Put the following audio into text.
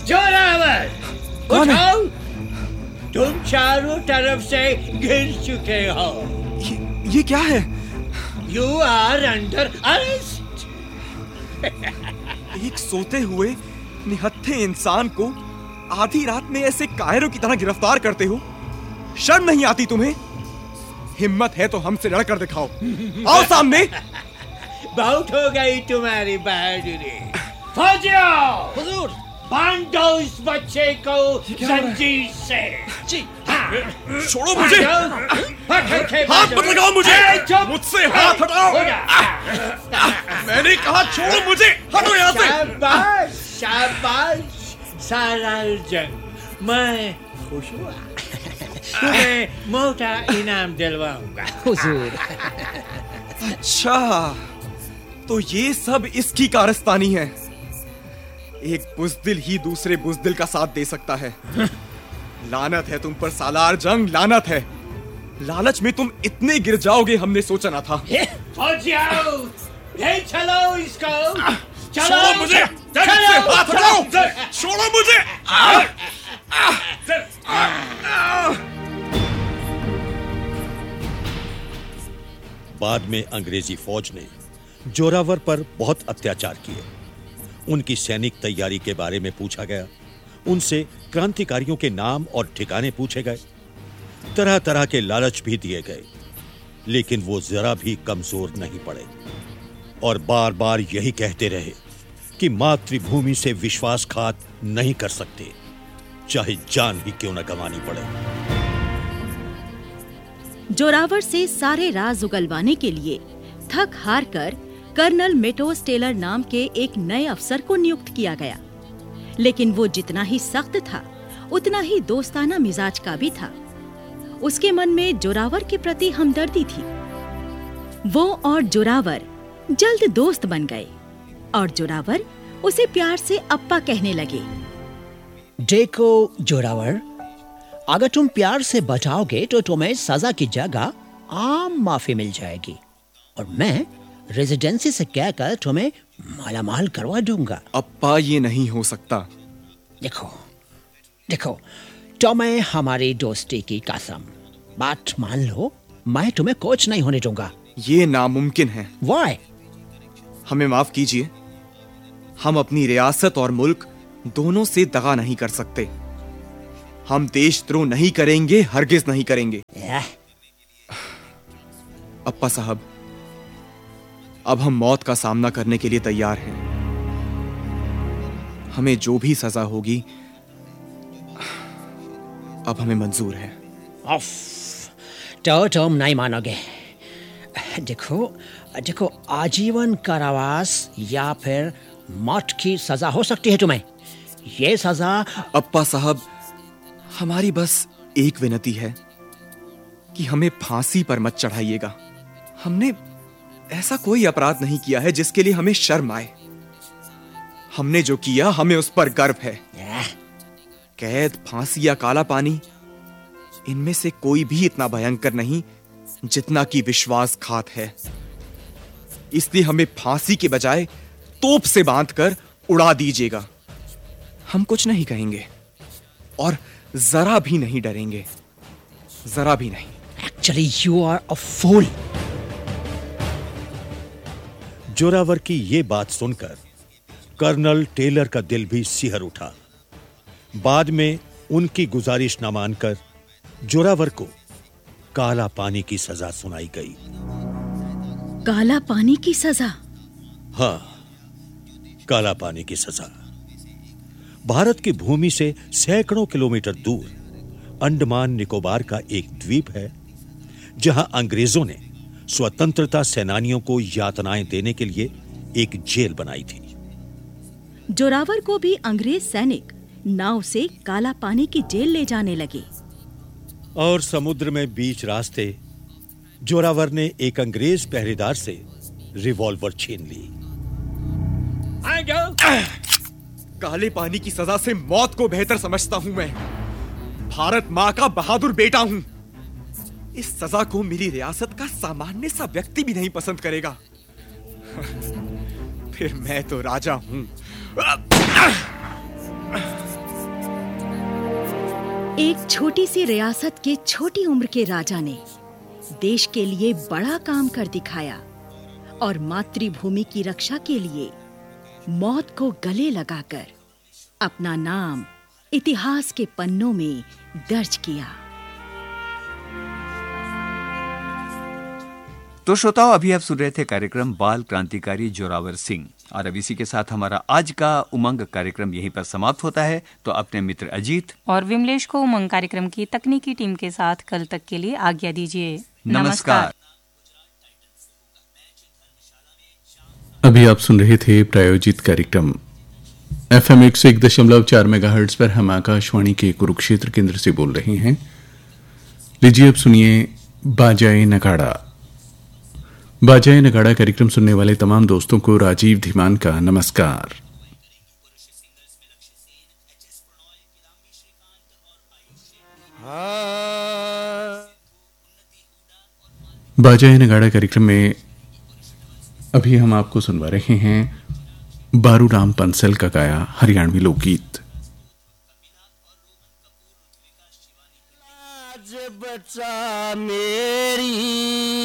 जोरावर, कौन है? उठाओ। तुम चारों तरफ से गिर चुके हो। ये क्या है? You are under arrest. एक सोते हुए निहत्थे इंसान को आधी रात में ऐसे कायरों की तरह गिरफ्तार करते हो? शर्म नहीं आती तुम्हें? हिम्मत है तो हमसे लड़कर दिखाओ। आओ सामने। बहुत हो गई तुम्हारी बहादुरी। फौजियों, हुजूर, बांध दो इस बच्चे को जंजीर से। जी। छोड़ो मुझे। हाथ मत लगाओ मुझे। मुझसे हाथ हटाओ। मैंने कहा छोड़ो मुझे। हटो यहाँ से। शाबाश, शाबाश सालार जंग। मैं खुश हुआ। तुम्हें मोटा इनाम दिलवाऊंगा। हुजूर। अच्छा, तो ये सब इसकी कारस्तानी है। एक बुज़दिल ही दूसरे बुज़दिल का साथ दे सकता है। लानत है तुम पर सालार जंग, लानत है। लालच में तुम इतने गिर जाओगे हमने सोचा ना था। फौजियों, ले चलो इसको। चलो छोड़ो मुझे। चलो, हाथ हटाओ। छोड़ो मुझे। बाद में अंग्रेजी फौज ने जोरावर पर बहुत अत्याचार किए। उनकी सैनिक तैयारी के बारे में पूछा गया, उनसे क्रांतिकारियों के नाम और ठिकाने पूछे गए, तरह तरह के लालच भी दिए गए, लेकिन वो जरा भी कमजोर नहीं पड़े और बार बार यही कहते रहे कि मातृभूमि से विश्वासघात नहीं कर सकते, चाहे जान ही क्यों न गंवानी पड़े। जोरावर से सारे राज उगलवाने के लिए थक हार कर कर्नल मेटोस टेलर नाम के एक नए अफसर को नियुक्त किया गया, लेकिन वो जितना ही सख्त था उतना ही दोस्ताना मिजाज का भी था। उसके मन में जोरावर के प्रति हमदर्दी थी। वो और जोरावर जल्द दोस्त बन गए और जोरावर उसे प्यार से अप्पा कहने लगे। देखो जोरावर, अगर तुम प्यार से बचाओगे तो तुम्हें सजा की जगह आम माफी मिल जाएगी और मैं रेजिडेंसी से कहकर तुम्हें मालामाल करवा दूंगा। अप्पा, ये नहीं हो सकता। देखो, तुम्हें हमारी दोस्ती की कसम, बात मान लो, मैं तुम्हें कोच नहीं होने दूंगा। ये नामुमकिन है। Why? हमें माफ कीजिए, हम अपनी रियासत और मुल्क दोनों से दगा नहीं कर सकते। हम देशद्रोह नहीं करेंगे, हरगिज नहीं करेंगे। अप्पा साहब, अब हम मौत का सामना करने के लिए तैयार हैं। हमें जो भी सजा होगी अब हमें मंजूर है। तो तुम नहीं मानोगे। देखो, आजीवन कारावास या फिर मौत की सजा हो सकती है तुम्हें। ये सजा। अप्पा साहब, हमारी बस एक विनती है कि हमें फांसी पर मत चढ़ाइएगा। हमने ऐसा कोई अपराध नहीं किया है जिसके लिए हमें शर्म आए। हमने जो किया हमें उस पर गर्व है। कैद, फांसी या काला पानी, इनमें से कोई भी इतना भयंकर नहीं जितना कि विश्वासघात है। इसलिए हमें फांसी के बजाय तोप से बांधकर उड़ा दीजिएगा। हम कुछ नहीं कहेंगे और जरा भी नहीं डरेंगे, जरा भी नहीं। Actually, you are a fool. Zorawar की ये बात सुनकर कर्नल टेलर का दिल भी सिहर उठा। बाद में उनकी गुजारिश न मानकर जोरावर को काला पानी की सजा सुनाई गई। काला पानी की सजा? हाँ, काला पानी की सजा। भारत की भूमि से सैकड़ों किलोमीटर दूर अंडमान निकोबार का एक द्वीप है, जहां अंग्रेजों ने स्वतंत्रता सेनानियों को यातनाएं देने के लिए एक जेल बनाई थी। जोरावर को भी अंग्रेज सैनिक नाव से काला पानी की जेल ले जाने लगे और समुद्र में बीच रास्ते जोरावर ने एक अंग्रेज पहरेदार से रिवॉल्वर छीन ली। काले पानी की सजा से मौत को बेहतर समझता हूं मैं। भारत मां का बहादुर बेटा हूं। इस सजा को मेरी रियासत का सामान्य सा व्यक्ति भी नहीं पसंद करेगा। फिर मैं तो राजा हूं। एक छोटी सी रियासत के छोटी उम्र के राजा ने देश के लिए बड़ा काम कर दिखाया और मातृभूमि की रक्षा के लिए मौत को गले लगाकर अपना नाम इतिहास के पन्नों में दर्ज किया। तो श्रोताओ, अभी आप सुन रहे थे कार्यक्रम बाल क्रांतिकारी जोरावर सिंह, और अब इसी के साथ हमारा आज का उमंग कार्यक्रम यहीं पर समाप्त होता है। तो अपने मित्र अजीत और विमलेश को उमंग कार्यक्रम की तकनीकी टीम के साथ कल तक के लिए आज्ञा दीजिए। नमस्कार। अभी आप सुन रहे थे प्रायोजित कार्यक्रम FM 101.4 मेगाहर्ट्ज पर। हम आकाशवाणी के कुरुक्षेत्र केंद्र से बोल रहे हैं। लीजिए अब सुनिए बाजाए नगाड़ा। बाजाए नगाड़ा कार्यक्रम सुनने वाले तमाम दोस्तों को राजीव धीमान का नमस्कार। बाजाए नगाड़ा कार्यक्रम में अभी हम आपको सुनवा रहे हैं बारू राम पंसल का गाया हरियाणवी लोकगीत। बचा मेरी